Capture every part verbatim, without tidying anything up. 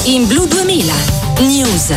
in Blu duemila News.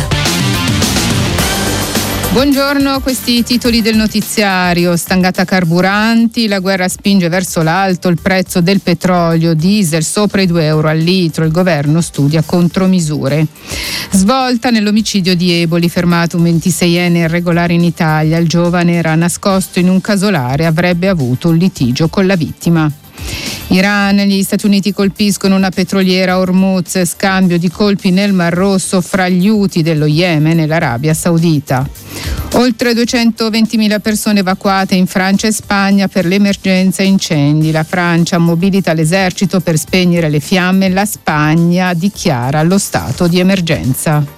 Buongiorno, questi i titoli del notiziario. Stangata carburanti, la guerra spinge verso l'alto il prezzo del petrolio, diesel sopra i due euro al litro, il governo studia contromisure. Svolta nell'omicidio di Eboli, fermato un ventiseienne irregolare in Italia. Il giovane era nascosto in un casolare, avrebbe avuto un litigio con la vittima. Iran, gli Stati Uniti colpiscono una petroliera a Hormuz, scambio di colpi nel Mar Rosso fra gli Houthi dello Yemen e l'Arabia Saudita. Oltre duecentoventimila persone evacuate in Francia e Spagna per l'emergenza incendi. La Francia mobilita l'esercito per spegnere le fiamme, la Spagna dichiara lo stato di emergenza.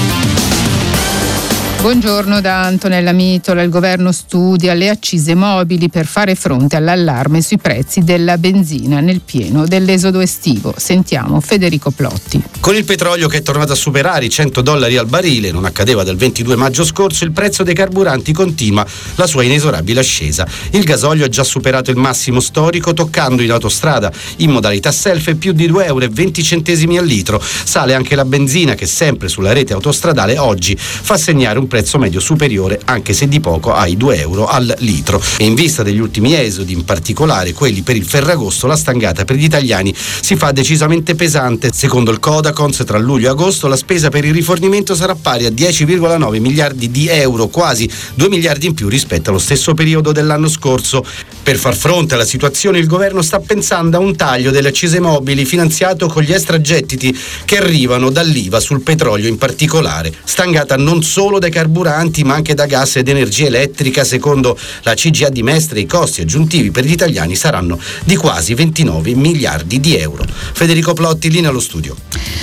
Buongiorno da Antonella Mitola. Il governo studia le accise mobili per fare fronte all'allarme sui prezzi della benzina nel pieno dell'esodo estivo. Sentiamo Federico Plotti. Con il petrolio che è tornato a superare i cento dollari al barile, non accadeva dal ventidue maggio scorso, il prezzo dei carburanti continua la sua inesorabile ascesa. Il gasolio ha già superato il massimo storico, toccando in autostrada in modalità self più di due euro e venti centesimi al litro. Sale anche la benzina che sempre sulla rete autostradale oggi fa segnare un prezzo medio superiore, anche se di poco, ai due euro al litro. E in vista degli ultimi esodi, in particolare quelli per il Ferragosto, la stangata per gli italiani si fa decisamente pesante. Secondo il Codacons, tra luglio e agosto la spesa per il rifornimento sarà pari a dieci virgola nove miliardi di euro, quasi due miliardi in più rispetto allo stesso periodo dell'anno scorso. Per far fronte alla situazione il governo sta pensando a un taglio delle accise mobili finanziato con gli extragettiti che arrivano dall'I V A sul petrolio in particolare. Stangata non solo dai carburanti ma anche da gas ed energia elettrica. Secondo la C G I A di Mestre i costi aggiuntivi per gli italiani saranno di quasi ventinove miliardi di euro. Federico Plotti, linea allo studio.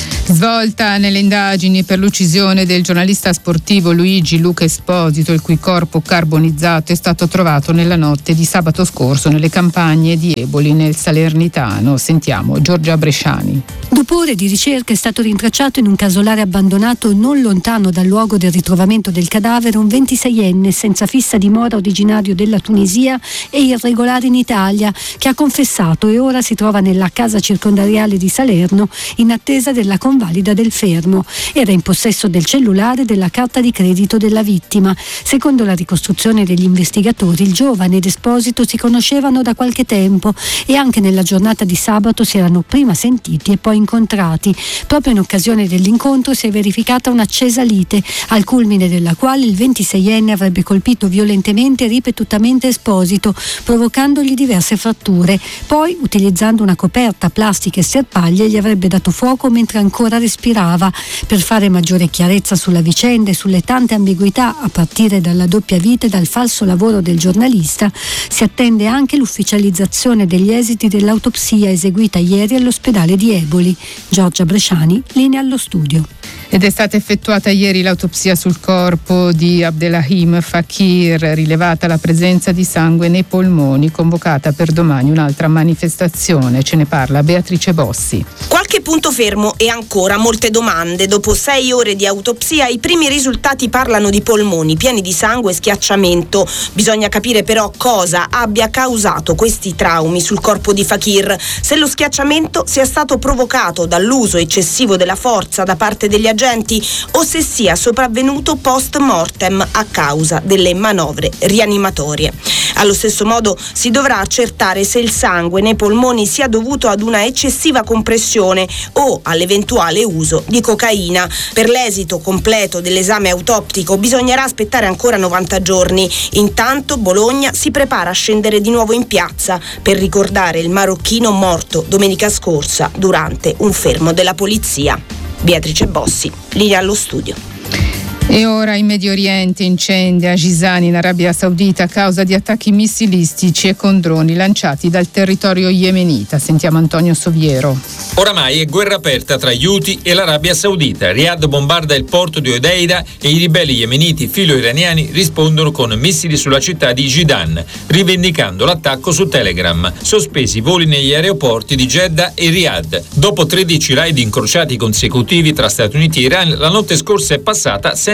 Svolta nelle indagini per l'uccisione del giornalista sportivo Luigi Luca Esposito, il cui corpo carbonizzato è stato trovato nella notte di sabato scorso nelle campagne di Eboli nel Salernitano. Sentiamo Giorgia Bresciani. Dopo ore di ricerca è stato rintracciato in un casolare abbandonato non lontano dal luogo del ritrovamento del cadavere un ventiseienne senza fissa dimora, originario della Tunisia e irregolare in Italia, che ha confessato e ora si trova nella casa circondariale di Salerno in attesa della convalida del fermo. Era in possesso del cellulare e della carta di credito della vittima. Secondo la ricostruzione degli investigatori, il giovane ed Esposito si conoscevano da qualche tempo e anche nella giornata di sabato si erano prima sentiti e poi incontrati. Proprio in occasione dell'incontro si è verificata un'accesa lite, al culmine della quale il ventiseienne avrebbe colpito violentemente e ripetutamente Esposito, provocandogli diverse fratture. Poi, utilizzando una coperta, plastica e sterpaglie, gli avrebbe dato fuoco mentre ancora respirava. Per fare maggiore chiarezza sulla vicenda e sulle tante ambiguità, a partire dalla doppia vita e dal falso lavoro del giornalista, si attende anche l'ufficializzazione degli esiti dell'autopsia eseguita ieri all'ospedale di Eboli. Giorgia Bresciani, linea allo studio. Ed è stata effettuata ieri l'autopsia sul corpo di Abdelrahim Fakir, rilevata la presenza di sangue nei polmoni, convocata per domani un'altra manifestazione. Ce ne parla Beatrice Bossi. Qualche punto fermo e ancora molte domande. Dopo sei ore di autopsia i primi risultati parlano di polmoni pieni di sangue e schiacciamento. Bisogna capire però cosa abbia causato questi traumi sul corpo di Fakir, se lo schiacciamento sia stato provocato dall'uso eccessivo della forza da parte degli agenti o se sia sopravvenuto post mortem a causa delle manovre rianimatorie. Allo stesso modo si dovrà accertare se il sangue nei polmoni sia dovuto ad una eccessiva compressione o all'eventuale uso di cocaina. Per l'esito completo dell'esame autoptico bisognerà aspettare ancora novanta giorni. Intanto Bologna si prepara a scendere di nuovo in piazza per ricordare il marocchino morto domenica scorsa durante un fermo della polizia. Beatrice Bossi, linea allo studio. E ora in Medio Oriente, incendi a Jizan in Arabia Saudita a causa di attacchi missilistici e con droni lanciati dal territorio yemenita. Sentiamo Antonio Soviero. Oramai è guerra aperta tra gli Houthi e l'Arabia Saudita. Riyadh bombarda il porto di Hodeida e i ribelli yemeniti filo-iraniani rispondono con missili sulla città di Jizan, rivendicando l'attacco su Telegram. Sospesi i voli negli aeroporti di Jeddah e Riyadh. Dopo tredici raid incrociati consecutivi tra Stati Uniti e Iran, la notte scorsa è passata senza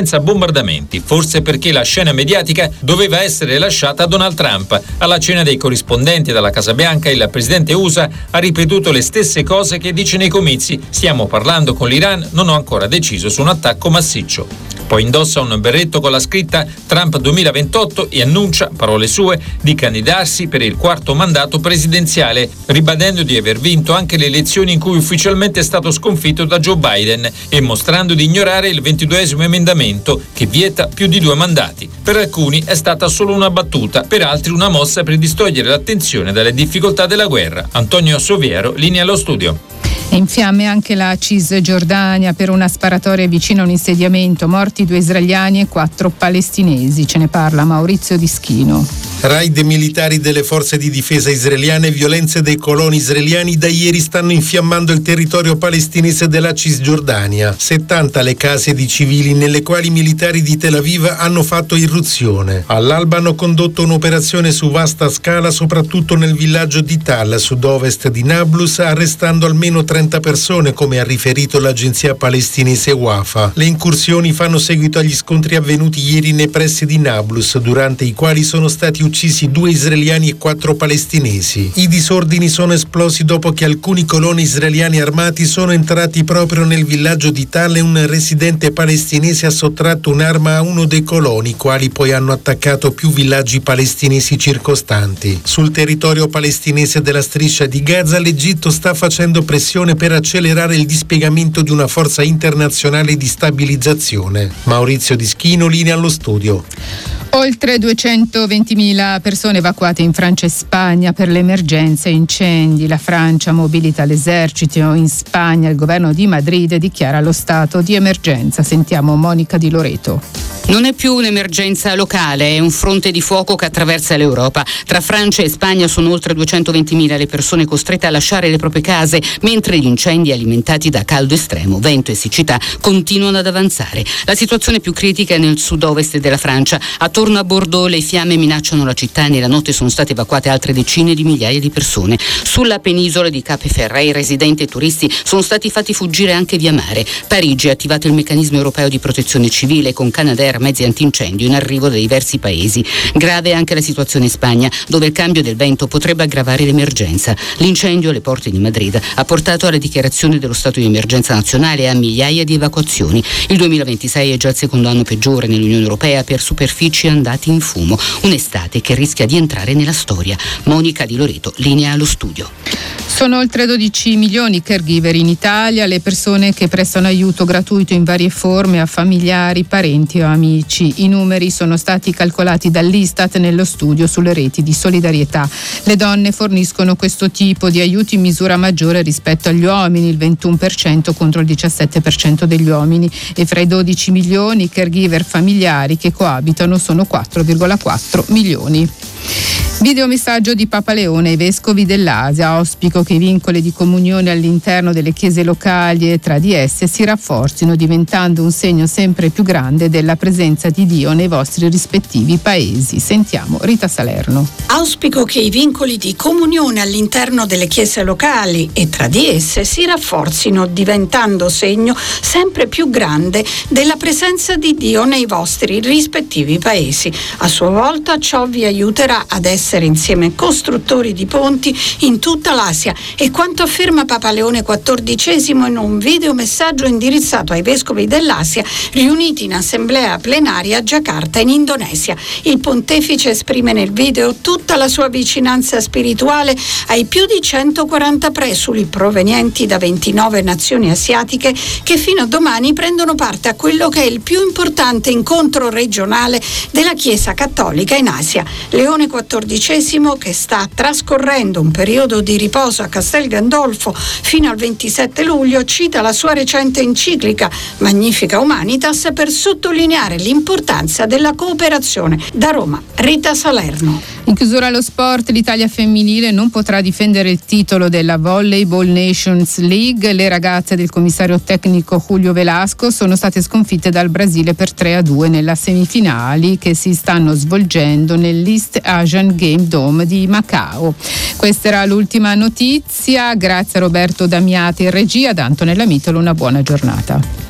senza bombardamenti, forse perché la scena mediatica doveva essere lasciata a Donald Trump. Alla cena dei corrispondenti dalla Casa Bianca il presidente U S A ha ripetuto le stesse cose che dice nei comizi: stiamo parlando con l'Iran, non ho ancora deciso su un attacco massiccio. Poi indossa un berretto con la scritta Trump duemilaventotto e annuncia, parole sue, di candidarsi per il quarto mandato presidenziale, ribadendo di aver vinto anche le elezioni in cui ufficialmente è stato sconfitto da Joe Biden e mostrando di ignorare il ventiduesimo emendamento che vieta più di due mandati. Per alcuni è stata solo una battuta, per altri una mossa per distogliere l'attenzione dalle difficoltà della guerra. Antonio Soviero, linea allo studio. In fiamme anche la Cisgiordania per una sparatoria vicino a un insediamento, morti due israeliani e quattro palestinesi. Ce ne parla Maurizio Dischino. Raid militari delle forze di difesa israeliane e violenze dei coloni israeliani da ieri stanno infiammando il territorio palestinese della Cisgiordania. settanta le case di civili nelle quali i militari di Tel Aviv hanno fatto irruzione. All'alba hanno condotto un'operazione su vasta scala soprattutto nel villaggio di Tal, sud-ovest di Nablus, arrestando almeno trenta persone, come ha riferito l'agenzia palestinese Wafa. Le incursioni fanno seguito agli scontri avvenuti ieri nei pressi di Nablus, durante i quali sono stati uccisi due israeliani e quattro palestinesi. I disordini sono esplosi dopo che alcuni coloni israeliani armati sono entrati proprio nel villaggio di Tal e un residente palestinese ha sottratto un'arma a uno dei coloni, i quali poi hanno attaccato più villaggi palestinesi circostanti. Sul territorio palestinese della striscia di Gaza l'Egitto sta facendo pressione per accelerare il dispiegamento di una forza internazionale di stabilizzazione. Maurizio Dischino, linea allo studio. Oltre duecentoventimila persone evacuate in Francia e Spagna per le emergenze incendi. La Francia mobilita l'esercito. In Spagna il governo di Madrid dichiara lo stato di emergenza. Sentiamo Monica Di Loreto. Non è più un'emergenza locale, è un fronte di fuoco che attraversa l'Europa. Tra Francia e Spagna sono oltre duecentoventimila le persone costrette a lasciare le proprie case, mentre gli incendi alimentati da caldo estremo, vento e siccità continuano ad avanzare. La situazione più critica è nel sud-ovest della Francia. Attorno a Bordeaux le fiamme minacciano la città e nella notte sono state evacuate altre decine di migliaia di persone. Sulla penisola di Cap Ferret residenti e turisti sono stati fatti fuggire anche via mare. Parigi ha attivato il meccanismo europeo di protezione civile con Canadair, mezzi antincendio in arrivo da diversi paesi. Grave anche la situazione in Spagna, dove il cambio del vento potrebbe aggravare l'emergenza. L'incendio alle porte di Madrid ha portato alla dichiarazione dello stato di emergenza nazionale e a migliaia di evacuazioni. Il duemilaventisei è già il secondo anno peggiore nell'Unione Europea per superfici andati in fumo. Un'estate che rischia di entrare nella storia. Monica Di Loreto, linea allo studio. Sono oltre dodici milioni i caregiver in Italia, le persone che prestano aiuto gratuito in varie forme a familiari, parenti o amici. I numeri sono stati calcolati dall'Istat nello studio sulle reti di solidarietà. Le donne forniscono questo tipo di aiuti in misura maggiore rispetto agli uomini, il ventuno per cento contro il diciassette per cento degli uomini, e fra i dodici milioni i caregiver familiari che coabitano sono quattro virgola quattro milioni. Videomessaggio di Papa Leone ai vescovi dell'Asia. Auspico che i vincoli di comunione all'interno delle chiese locali e tra di esse si rafforzino, diventando un segno sempre più grande della presenza di Dio nei vostri rispettivi paesi. Sentiamo Rita Salerno. Auspico che i vincoli di comunione all'interno delle chiese locali e tra di esse si rafforzino, diventando segno sempre più grande della presenza di Dio nei vostri rispettivi paesi. A sua volta ciò vi aiuterà ad essere insieme costruttori di ponti in tutta l'Asia, e quanto afferma Papa Leone quattordicesimo in un videomessaggio indirizzato ai vescovi dell'Asia riuniti in assemblea plenaria a Giacarta in Indonesia. Il pontefice esprime nel video tutta la sua vicinanza spirituale ai più di centoquaranta presuli provenienti da ventinove nazioni asiatiche che fino a domani prendono parte a quello che è il più importante incontro regionale della Chiesa Cattolica in Asia. Leone quattordicesimo, che sta trascorrendo un periodo di riposo a Castel Gandolfo fino al ventisette luglio, cita la sua recente enciclica Magnifica Humanitas per sottolineare l'importanza della cooperazione. Da Roma, Rita Salerno. In chiusura allo sport, l'Italia femminile non potrà difendere il titolo della Volleyball Nations League. Le ragazze del commissario tecnico Julio Velasco sono state sconfitte dal Brasile per tre a due nella semifinali che si stanno svolgendo nell'East Asian Game Dome di Macao. Questa era l'ultima notizia. Grazie a Roberto Damiati in regia, da Antonella Mitolo, una buona giornata.